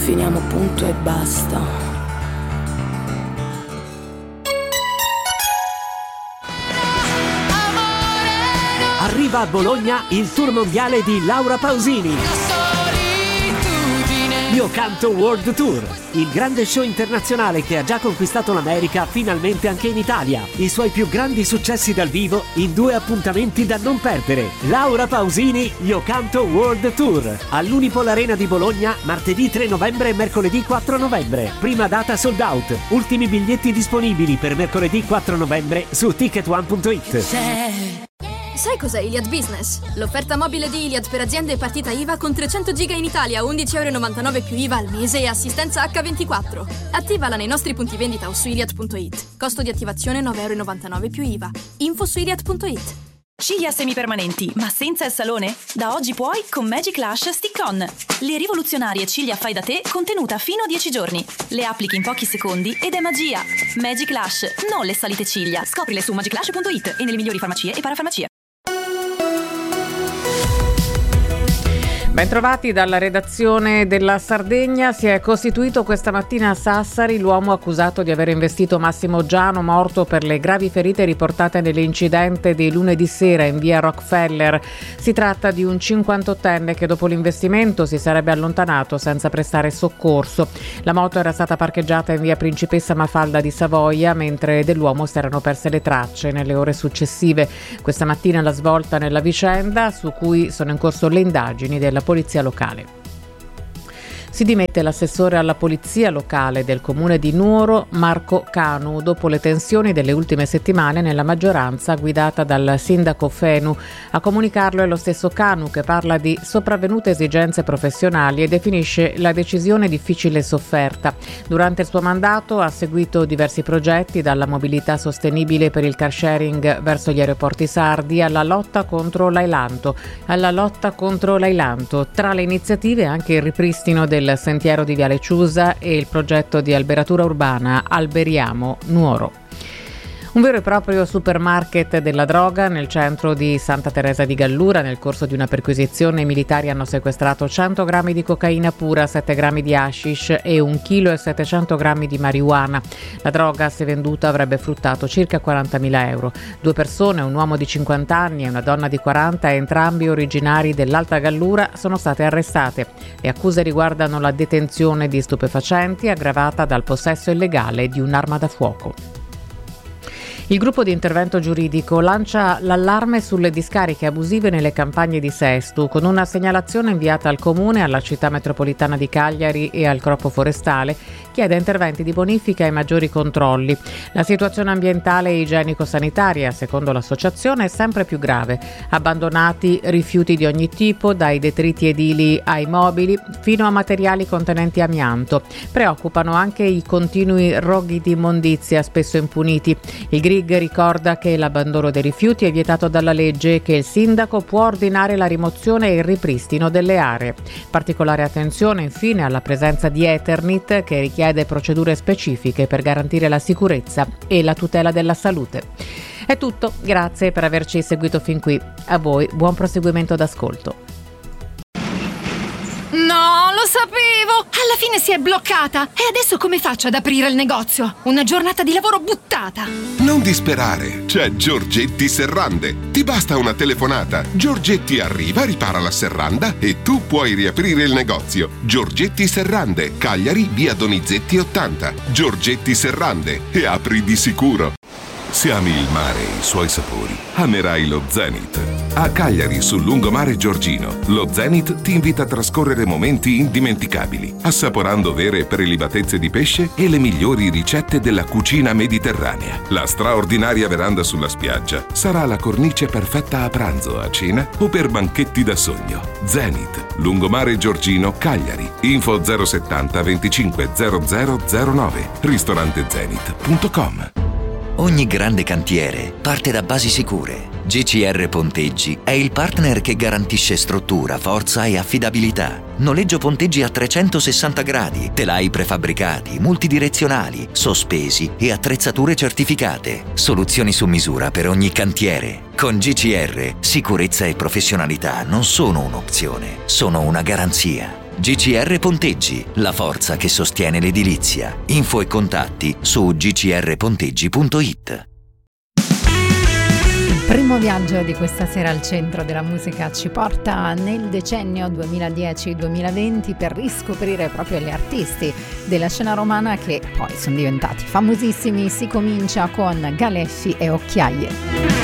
finiamo punto e basta. Arriva a Bologna il tour mondiale di Laura Pausini. Io canto World Tour, il grande show internazionale che ha già conquistato l'America, finalmente anche in Italia. I suoi più grandi successi dal vivo in 2 appuntamenti da non perdere. Laura Pausini, Io canto World Tour, all'Unipol Arena di Bologna, martedì 3 novembre e mercoledì 4 novembre. Prima data sold out, ultimi biglietti disponibili per mercoledì 4 novembre su ticketone.it. Sai cos'è Iliad Business? L'offerta mobile di Iliad per aziende e partita IVA con 300 giga in Italia, €11,99 più IVA al mese e assistenza H24. Attivala nei nostri punti vendita o su iliad.it. Costo di attivazione €9,99 più IVA. Info su iliad.it. Ciglia semipermanenti, ma senza il salone? Da oggi puoi con Magic Lash Stick-On. Le rivoluzionarie ciglia fai da te contenuta fino a 10 giorni. Le applichi in pochi secondi ed è magia. Magic Lash, non le solite ciglia. Scoprile su magiclash.it e nelle migliori farmacie e parafarmacie. Bentrovati dalla redazione della Sardegna. Si è costituito questa mattina a Sassari l'uomo accusato di aver investito Massimo Giano, morto per le gravi ferite riportate nell'incidente di lunedì sera in via Rockefeller. Si tratta di un 58enne che dopo l'investimento si sarebbe allontanato senza prestare soccorso. La moto era stata parcheggiata in via Principessa Mafalda di Savoia, mentre dell'uomo si erano perse le tracce nelle ore successive. Questa mattina la svolta nella vicenda, su cui sono in corso le indagini della polizia locale. Si dimette l'assessore alla polizia locale del comune di Nuoro, Marco Canu, dopo le tensioni delle ultime settimane nella maggioranza guidata dal sindaco Fenu. A comunicarlo è lo stesso Canu, che parla di sopravvenute esigenze professionali e definisce la decisione difficile e sofferta. Durante il suo mandato ha seguito diversi progetti, dalla mobilità sostenibile per il car sharing verso gli aeroporti sardi alla lotta contro l'ailanto. Tra le iniziative anche il ripristino del sentiero di Viale Ciusa e il progetto di alberatura urbana Alberiamo Nuoro. Un vero e proprio supermarket della droga nel centro di Santa Teresa di Gallura. Nel corso di una perquisizione i militari hanno sequestrato 100 grammi di cocaina pura, 7 grammi di hashish e 1,7 kg di marijuana. La droga, se venduta, avrebbe fruttato circa 40.000 euro. 2 persone, un uomo di 50 anni e una donna di 40, entrambi originari dell'Alta Gallura, sono state arrestate. Le accuse riguardano la detenzione di stupefacenti aggravata dal possesso illegale di un'arma da fuoco. Il gruppo di intervento giuridico lancia l'allarme sulle discariche abusive nelle campagne di Sestu, con una segnalazione inviata al Comune, alla Città Metropolitana di Cagliari e al Corpo Forestale, chiede interventi di bonifica e maggiori controlli. La situazione ambientale e igienico-sanitaria, secondo l'associazione, è sempre più grave. Abbandonati rifiuti di ogni tipo, dai detriti edili ai mobili, fino a materiali contenenti amianto. Preoccupano anche i continui roghi di immondizia, spesso impuniti. Il GRIG ricorda che l'abbandono dei rifiuti è vietato dalla legge e che il sindaco può ordinare la rimozione e il ripristino delle aree. Particolare attenzione infine alla presenza di Eternit, che richiede procedure specifiche per garantire la sicurezza e la tutela della salute. È tutto, grazie per averci seguito fin qui. A voi buon proseguimento d'ascolto. No, lo sapevo! Alla fine si è bloccata! E adesso come faccio ad aprire il negozio? Una giornata di lavoro buttata! Non disperare, c'è Giorgetti Serrande. Ti basta una telefonata. Giorgetti arriva, ripara la serranda e tu puoi riaprire il negozio. Giorgetti Serrande, Cagliari, via Donizetti 80. Giorgetti Serrande, e apri di sicuro. Se ami il mare e i suoi sapori, amerai lo Zenith. A Cagliari, sul lungomare Giorgino, lo Zenith ti invita a trascorrere momenti indimenticabili, assaporando vere prelibatezze di pesce e le migliori ricette della cucina mediterranea. La straordinaria veranda sulla spiaggia sarà la cornice perfetta a pranzo, a cena o per banchetti da sogno. Zenith, lungomare Giorgino, Cagliari. Info 070 25 0009. ristorantezenith.com. Ogni grande cantiere parte da basi sicure. GCR Ponteggi è il partner che garantisce struttura, forza e affidabilità. Noleggio ponteggi a 360 gradi, telai prefabbricati, multidirezionali, sospesi e attrezzature certificate. Soluzioni su misura per ogni cantiere. Con GCR, sicurezza e professionalità non sono un'opzione, sono una garanzia. GCR Ponteggi, la forza che sostiene l'edilizia. Info e contatti su gcrponteggi.it. Il primo viaggio di questa sera al centro della musica ci porta nel decennio 2010-2020 per riscoprire proprio gli artisti della scena romana che poi sono diventati famosissimi. Si comincia con Galeffi e Occhiaie.